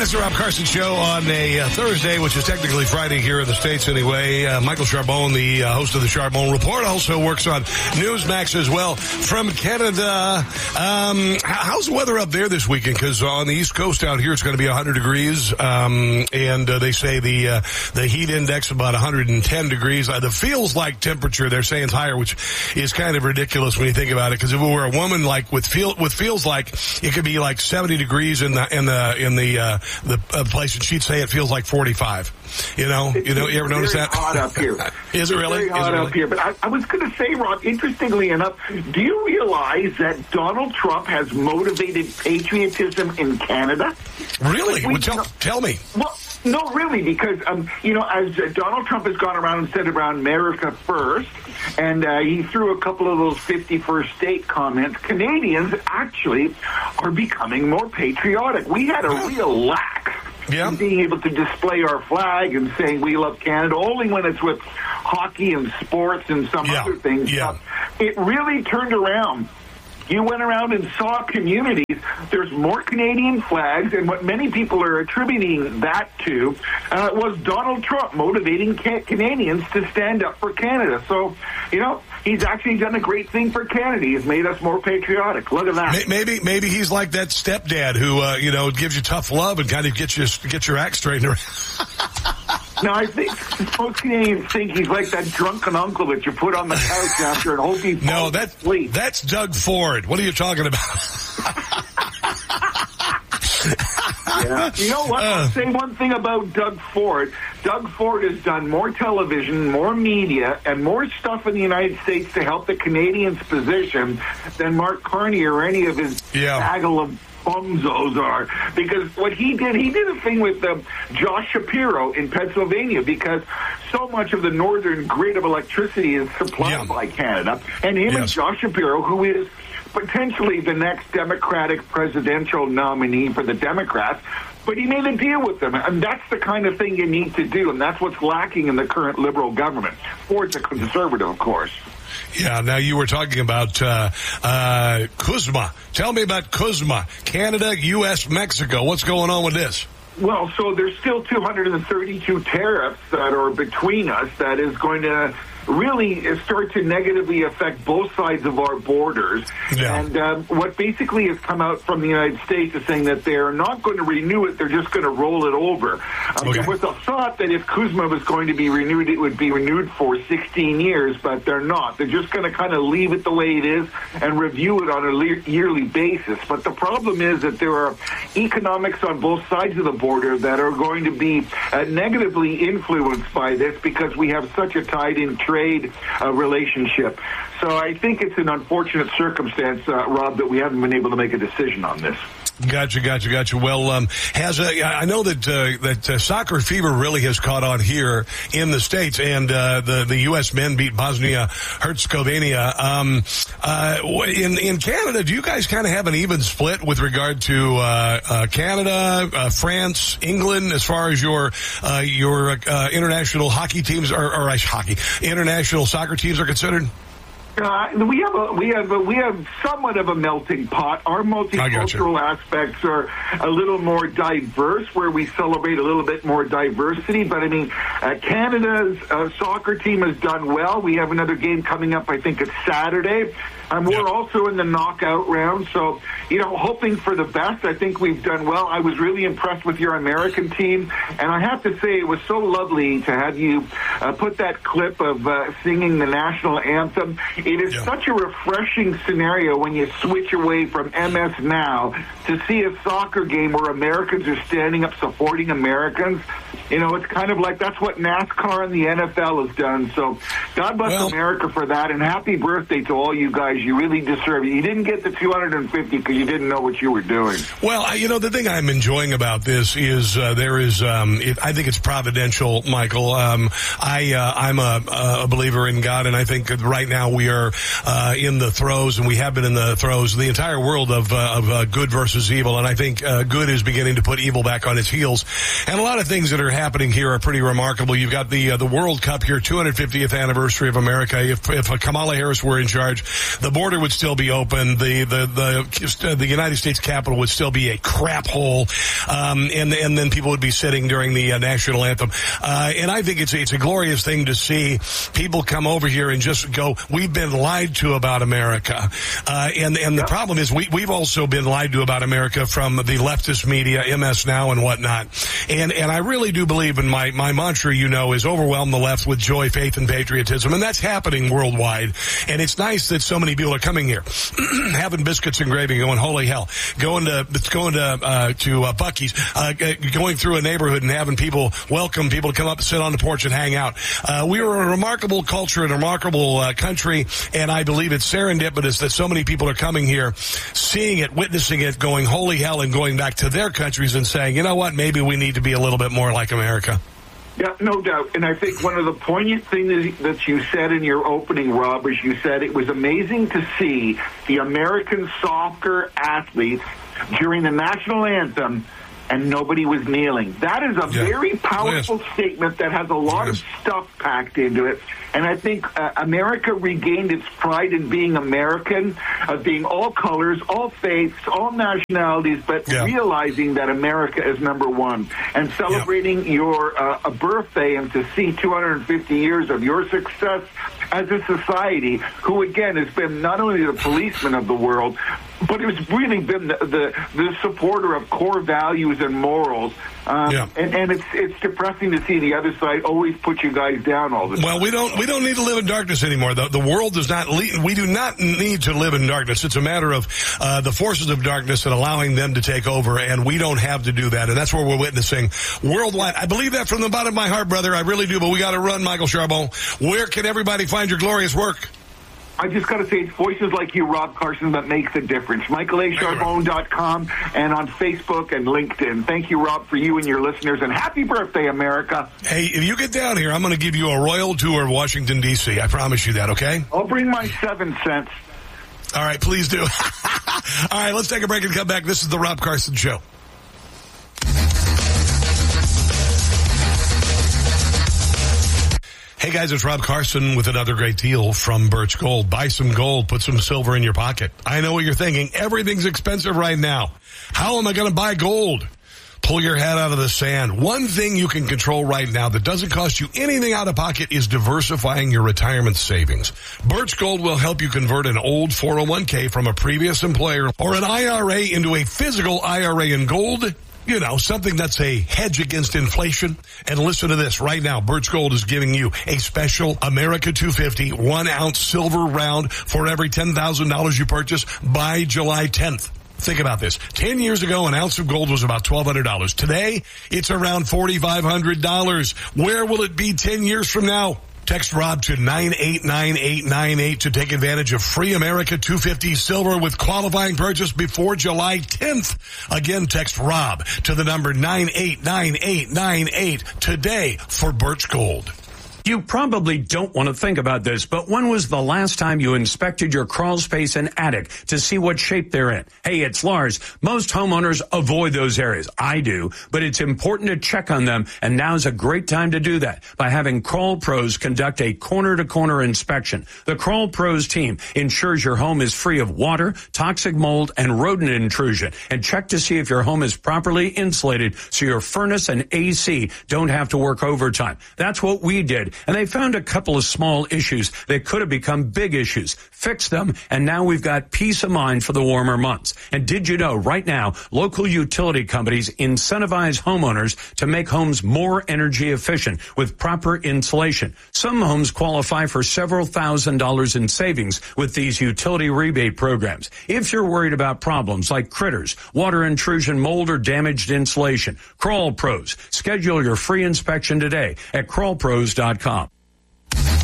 It's the Rob Carson Show on a Thursday, which is technically Friday here in the States anyway. Michael Charbonne, the host of the Charbonne Report, also works on Newsmax as well from Canada. How's the weather up there this weekend? Because on the East Coast out here, it's going to be 100 degrees. And they say the heat index about 110 degrees. The feels like temperature, they're saying it's higher, which is kind of ridiculous when you think about it. Because if it were a woman like with feels like it could be like 70 degrees in the place, and she'd say it feels like 45. You ever notice that? It's hot up here. Is it really? Very hot up here. But I was going to say, Rob, interestingly enough, do you realize that Donald Trump has motivated patriotism in Canada? Really? Tell me. Well, no, really, because, as Donald Trump has gone around and said around America first, and he threw a couple of those 51st state comments, Canadians actually are becoming more patriotic. We had a real lack in being able to display our flag and saying we love Canada, only when it's with hockey and sports and some other things. Yeah. It really turned around. You went around and saw communities, there's more Canadian flags, and what many people are attributing that to was Donald Trump motivating Canadians to stand up for Canada. So, he's actually done a great thing for Canada. He's made us more patriotic. Look at that. Maybe he's like that stepdad who, gives you tough love and kind of get your act straightened around. No, I think most Canadians think he's like that drunken uncle that you put on the couch after and hope he falls asleep. That's Doug Ford. What are you talking about? Yeah. You know what? I'll say one thing about Doug Ford. Doug Ford has done more television, more media, and more stuff in the United States to help the Canadians' position than Mark Carney or any of his gaggle of bumzos are. Because what he did a thing with Josh Shapiro in Pennsylvania, because so much of the northern grid of electricity is supplied by Canada. And him and Josh Shapiro, who is potentially the next Democratic presidential nominee for the Democrats, but he made a deal with them. And that's the kind of thing you need to do, and that's what's lacking in the current Liberal government. Ford's a conservative, of course. Yeah, now you were talking about CUSMA. Tell me about CUSMA. Canada, U.S., Mexico. What's going on with this? Well, so there's still 232 tariffs that are between us that is going to really start to negatively affect both sides of our borders. Yeah. And what basically has come out from the United States is saying that they're not going to renew it, they're just going to roll it over. There was a thought that if CUSMA was going to be renewed, it would be renewed for 16 years, but they're not. They're just going to kind of leave it the way it is and review it on a yearly basis. But the problem is that there are economics on both sides of the border that are going to be negatively influenced by this because we have such a tied-in trade relationship. So I think it's an unfortunate circumstance, Rob, that we haven't been able to make a decision on this. Gotcha. Well, I know that soccer fever really has caught on here in the States, and the U.S. men beat Bosnia-Herzegovina. In Canada, do you guys kind of have an even split with regard to Canada, France, England, as far as your international hockey teams or international soccer teams are considered? We have somewhat of a melting pot. Our multicultural aspects are a little more diverse, where we celebrate a little bit more diversity. But I mean, Canada's soccer team has done well. We have another game coming up. I think it's Saturday. We're also in the knockout round, so, hoping for the best. I think we've done well. I was really impressed with your American team, and I have to say it was so lovely to have you put that clip of singing the national anthem. It is such a refreshing scenario when you switch away from MS Now to see a soccer game where Americans are standing up supporting Americans. It's kind of like that's what NASCAR and the NFL has done. So God bless America for that, and happy birthday to all you guys. You really deserve it. You didn't get the 250 because you didn't know what you were doing. Well, the thing I'm enjoying about this is I think it's providential, Michael. I'm a believer in God, and I think right now we are in the throes, and we have been in the throes, the entire world of good versus evil, and I think good is beginning to put evil back on its heels. And a lot of things that are happening here are pretty remarkable. You've got the World Cup here, 250th anniversary of America. If Kamala Harris were in charge, the border would still be open, the United States Capitol would still be a crap hole, and then people would be sitting during the national anthem. And I think it's a glorious thing to see people come over here and just go, we've been lied to about America. And the problem is we've also been lied to about America from the leftist media, MS Now and whatnot. And I really do believe in my mantra, is overwhelm the left with joy, faith, and patriotism. And that's happening worldwide. And it's nice that so many people are coming here, having biscuits and gravy, going, holy hell, going to Buc-ee's, going through a neighborhood and having people welcome people to come up and sit on the porch and hang out. We are a remarkable culture and a remarkable country, and I believe it's serendipitous that so many people are coming here, seeing it, witnessing it, going, holy hell, and going back to their countries and saying, you know what, maybe we need to be a little bit more like America. Yeah, no doubt. And I think one of the poignant things that you said in your opening, Rob, is you said it was amazing to see the American soccer athletes during the national anthem and nobody was kneeling. That is a very powerful statement that has a lot of stuff packed into it. And I think America regained its pride in being American, of being all colors, all faiths, all nationalities, but realizing that America is number one. And celebrating your a birthday and to see 250 years of your success as a society who, again, has been not only the policeman of the world, but it's really been the supporter of core values and morals. And it's depressing to see the other side always put you guys down all the time. Well, we don't need to live in darkness anymore. The world does not. We do not need to live in darkness. It's a matter of the forces of darkness and allowing them to take over, and we don't have to do that. And that's what we're witnessing worldwide. I believe that from the bottom of my heart, brother. I really do. But we got to run, Michael Charbon. Where can everybody find your glorious work? I just got to say, it's voices like you, Rob Carson, that makes a difference. MichaelACharbon.com and on Facebook and LinkedIn. Thank you, Rob, for you and your listeners, and happy birthday, America. Hey, if you get down here, I'm going to give you a royal tour of Washington, D.C. I promise you that, okay? I'll bring my 7 cents. All right, please do. All right, let's take a break and come back. This is the Rob Carson Show. Hey guys, it's Rob Carson with another great deal from Birch Gold. Buy some gold, put some silver in your pocket. I know what you're thinking. Everything's expensive right now. How am I going to buy gold? Pull your head out of the sand. One thing you can control right now that doesn't cost you anything out of pocket is diversifying your retirement savings. Birch Gold will help you convert an old 401k from a previous employer or an IRA into a physical IRA in gold. You know, something that's a hedge against inflation. And listen to this right now. Birch Gold is giving you a special America 250 1-ounce silver round for every $10,000 you purchase by July 10th. Think about this. 10 years ago, an ounce of gold was about $1,200. Today, it's around $4,500. Where will it be 10 years from now? Text Rob to 989898 to take advantage of free America 250 silver with qualifying purchase before July 10th. Again, text Rob to the number 989898 today for Birch Gold. You probably don't want to think about this, but when was the last time you inspected your crawl space and attic to see what shape they're in? Hey, it's Lars. Most homeowners avoid those areas. I do, but it's important to check on them, and now's a great time to do that by having Crawl Pros conduct a corner-to-corner inspection. The Crawl Pros team ensures your home is free of water, toxic mold, and rodent intrusion, and check to see if your home is properly insulated so your furnace and AC don't have to work overtime. That's what we did. And they found a couple of small issues that could have become big issues. Fixed them, and now we've got peace of mind for the warmer months. And did you know, right now, local utility companies incentivize homeowners to make homes more energy efficient with proper insulation. Some homes qualify for several $1,000s in savings with these utility rebate programs. If you're worried about problems like critters, water intrusion, mold, or damaged insulation, Crawl Pros. Schedule your free inspection today at crawlpros.com.